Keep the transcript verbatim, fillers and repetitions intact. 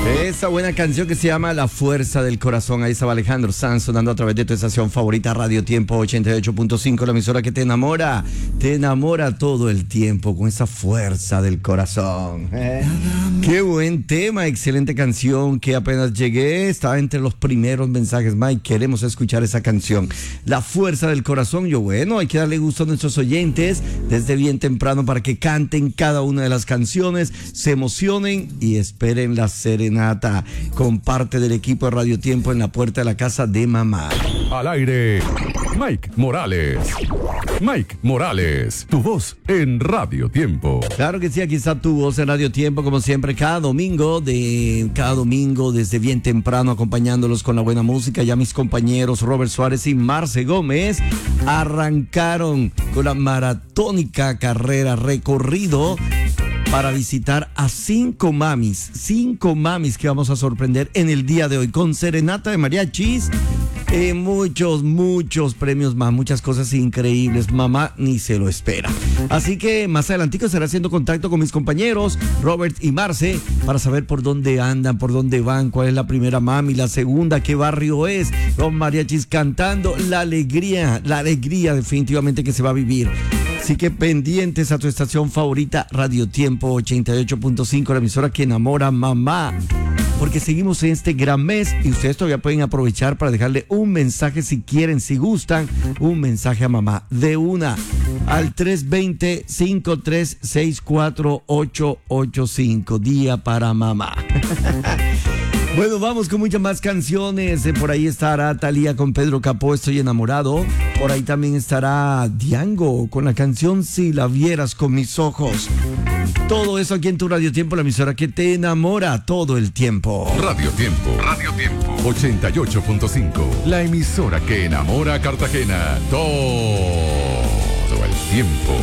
Esa buena canción que se llama La Fuerza del Corazón. Ahí estaba Alejandro Sanz sonando a través de tu estación favorita, Radio Tiempo ochenta y ocho punto cinco, la emisora que te enamora, te enamora todo el tiempo con esa fuerza del corazón. ¿Eh? Qué buen tema, excelente canción que apenas llegué, estaba entre los primeros mensajes. Mike, queremos escuchar esa canción. La Fuerza del Corazón. Yo, bueno, hay que darle gusto a nuestros oyentes desde bien temprano para que canten cada una de las canciones, se emocionen y esperen la serenata con parte del equipo de Radio Tiempo en la puerta de la casa de mamá. Al aire, Mike Morales. Mike Morales, tu voz en Radio Tiempo. Claro que sí, aquí está tu voz en Radio Tiempo, como siempre, cada domingo, de cada domingo desde bien temprano, acompañándolos con la buena música. Ya mis compañeros Robert Suárez y Marce Gómez arrancaron con la maratónica carrera recorrido para visitar a cinco mamis, cinco mamis que vamos a sorprender en el día de hoy con serenata de mariachis, eh, muchos, muchos premios más, muchas cosas increíbles. Mamá ni se lo espera. Así que más adelantico estaré haciendo contacto con mis compañeros Robert y Marce para saber por dónde andan, por dónde van, cuál es la primera mami, la segunda, qué barrio es, los mariachis cantando, la alegría, la alegría definitivamente que se va a vivir. Así que pendientes a tu estación favorita, Radio Tiempo ochenta y ocho punto cinco, la emisora que enamora mamá. Porque seguimos en este gran mes y ustedes todavía pueden aprovechar para dejarle un mensaje si quieren, si gustan, un mensaje a mamá de una al tres dos cero, cinco tres seis cuatro, ocho ocho cinco, día para mamá. Bueno, vamos con muchas más canciones. Por ahí estará Thalía con Pedro Capó, Estoy enamorado. Por ahí también estará Diango con la canción Si la vieras con mis ojos. Todo eso aquí en tu Radio Tiempo, la emisora que te enamora todo el tiempo. Radio Tiempo. Radio Tiempo. ochenta y ocho punto cinco. La emisora que enamora a Cartagena todo el tiempo.